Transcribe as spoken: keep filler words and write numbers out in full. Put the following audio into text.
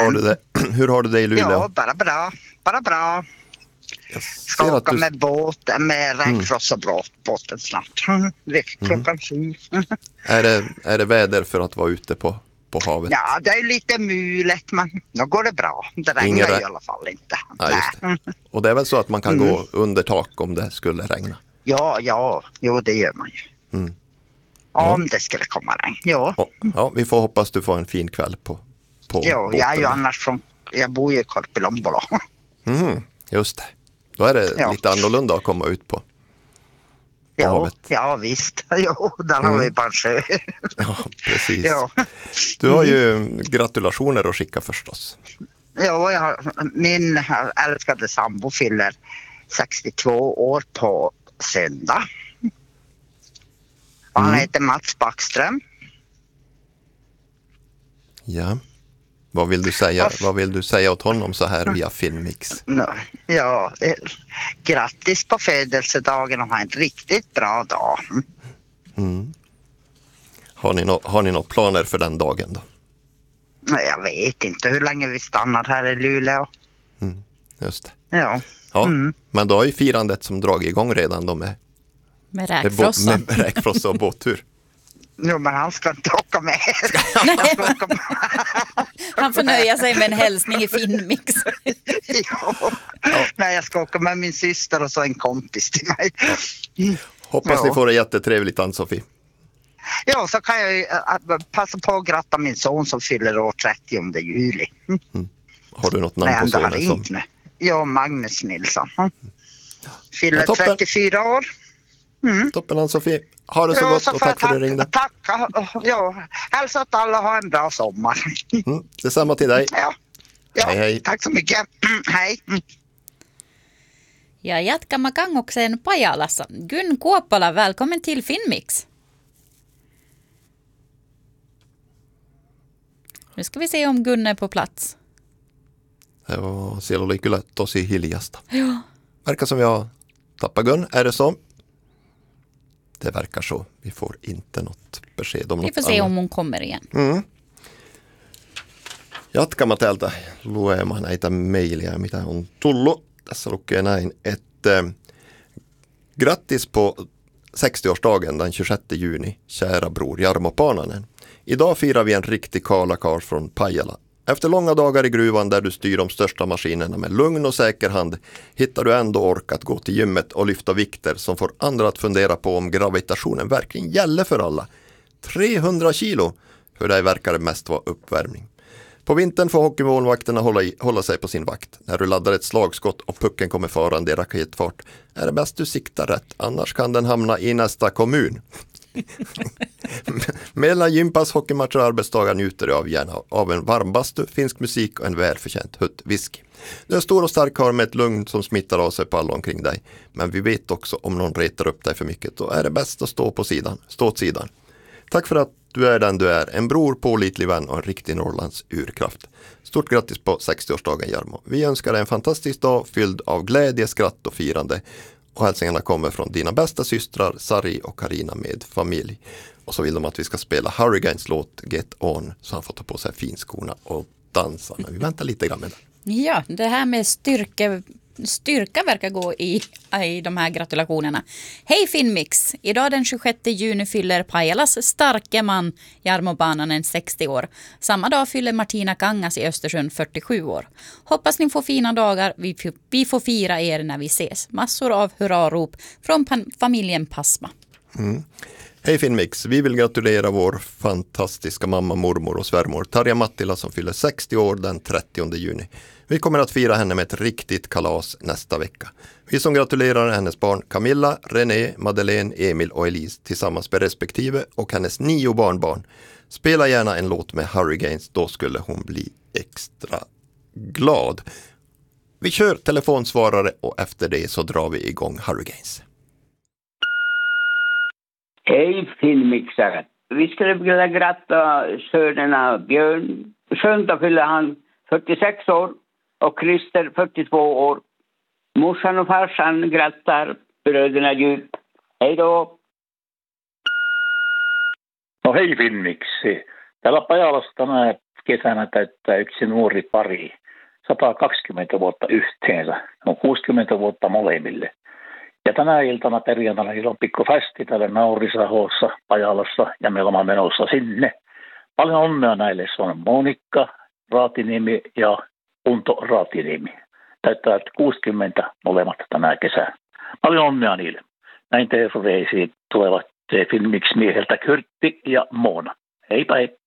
har du det? Hur har du det i Luleå? Ja, bara bra. Bara bra. Jag Ska ser att åka du... med båten, med räkfrost och båt, båten snart. Klockan sju. Är det, är det väder för att vara ute på, på havet? Ja, det är lite mulet, men då går det bra. Det regnar Ingen rä- i alla fall inte. Ja, just det. Och det är väl så att man kan Mm. gå under tak om det skulle regna? Ja, ja, jo det gör man ju. Mm. Om det skulle komma regn, ja. Ja, ja, vi får hoppas du får en fin kväll på, på Ja, båten. jag är ju där. annars från, jag bor ju i Korpilombolo. Mm, just det. Då är det Ja. lite annorlunda att komma ut på, på Ja, havet. ja visst. Jo, där Mm. har vi bara en sjö. Ja, precis. Ja. Du har ju gratulationer att skicka förstås. Ja, jag har, min älskade sambo fyller sextiotvå år på söndag. Och han Mm. heter Mats Backström. Ja. Vad vill du säga? Aff. Vad vill du säga åt honom så här via Filmmix? No, ja, eh, grattis på födelsedagen och ha en riktigt bra dag. Mm. Har ni no- har ni några planer för den dagen då? Nej, jag vet inte hur länge vi stannar här i Luleå. Mm. Just det. Ja. Ja, Mm. men då är ju firandet som dragit igång redan då med, Med med, räkfrossa. bo- med räkfrossa och båttur. Jo, men han ska inte åka med. Jag ska åka med. Han får nöja sig med en hälsning i Filmmix. Ja. Nej, jag ska åka med min syster och så en kompis till mig. Hoppas Ja. ni får det jättetrevligt, Ann-Sofie. Ja, så kan jag ju äh, passa på att gratta min son som fyller år trettionde juli. Har du något namn Nej, på ändå har sonen som... ringt nu. Ja, Magnus Nilsson. Fyller Ja, toppen. trettiofyra år. Toppen, Ann-Sofie. Ha det så Ja, gott så och får tack jag för att du ringde. Tacka. Ja, hälsa att alla har en bra sommar. Mm. Detsamma till dig. Ja. Ja, Hej, hej. tack så mycket. Hej. Ja jatkamme Kangokseen Pajalassa. Gun Kuoppala, välkommen till Filmmix. Nu ska vi se om Gun är på plats. Ja, siellä oli kyllä tosi hiljasta. Ja. Verkar som jag tappar Gun. Är det så? Det verkar så. Vi får inte något besked om Vi något får se annat. om hon kommer igen. Mm. Jatkamme täältä luemaan näitä mailia, mitä on tullut. Tässä lukee näin, että äh, grattis på sextioårsdagen den tjugosjätte juni, kära bror Jarmo Paananen. Idag firar vi en riktig karlakar från Pajala. Efter långa dagar i gruvan där du styr de största maskinerna med lugn och säker hand hittar du ändå ork att gå till gymmet och lyfta vikter som får andra att fundera på om gravitationen verkligen gäller för alla. trehundra kilo! För dig verkar det mest vara uppvärmning. På vintern får hockeymålvakterna hålla, i, hålla sig på sin vakt. När du laddar ett slagskott och pucken kommer farande i raketfart är det bäst du siktar rätt, annars kan den hamna i nästa kommun. Mellan gympass, hockeymatcher och arbetsdagar njuter du av gärna av en varm bastu, finsk musik och en välförtjänt hutt whisky. Du är stor och stark karl med ett lugn som smittar av sig på alla omkring dig. Men vi vet också om någon retar upp dig för mycket, då är det bäst att stå på sidan, stå åt sidan. Tack för att du är den du är, en bror, pålitlig vän och en riktig Norrlands urkraft. Stort grattis på sextioårsdagen, Jarmo. Vi önskar dig en fantastisk dag fylld av glädje, skratt och firande. Och hälsningarna kommer från dina bästa systrar Sari och Karina med familj. Och så vill de att vi ska spela Hurricanes låt Get On, så han får ta på sig finskorna och dansa. Men vi väntar lite grann med det. Ja, det här med styrka, styrka verkar gå i, i de här gratulationerna. Hej Filmmix! Idag den tjugosjätte juni fyller Pajalas starke man Jarmo Paananen sextio år. Samma dag fyller Martina Kangas i Östersund fyrtiosju år. Hoppas ni får fina dagar. Vi, vi får fira er när vi ses. Massor av hurrarop från pan- familjen Pasma. Mm. Hej Filmmix, vi vill gratulera vår fantastiska mamma, mormor och svärmor Tarja Mattila som fyller sextio år den trettionde juni. Vi kommer att fira henne med ett riktigt kalas nästa vecka. Vi som gratulerar hennes barn Camilla, René, Madeleine, Emil och Elise tillsammans med respektive och hennes nio barnbarn. Spela gärna en låt med Hurricanes, då skulle hon bli extra glad. Vi kör telefonsvarare och efter det så drar vi igång Hurricanes. Hej filmmixare. Vi skulle vilja gratta sönerna Björn. Söndag fyller han fyrtiosex år och Christer fyrtiotvå år. Morsan och farsan grattar bröderna djup. Hej då! No hei Filmmiksi. Täällä Pajalasta nämä kesänä täyttää yksi nuori pari sata kaksikymmentä vuotta yhteensä. On kuusikymmentä vuotta molemmille. Ja tänä iltana perjantaina niillä on pikku festi täällä Naurisahossa, Pajalassa ja me olemme menossa sinne. Paljon onnea näille. Se on Monikka Raatiniemi ja Unto Raatiniemi. Täyttää kuusikymmentä molemmat tänä kesänä. Paljon onnea niille. Näin terveisiin tulevat Filmix mieheltä Kyrtti ja Moona. Heipä hei.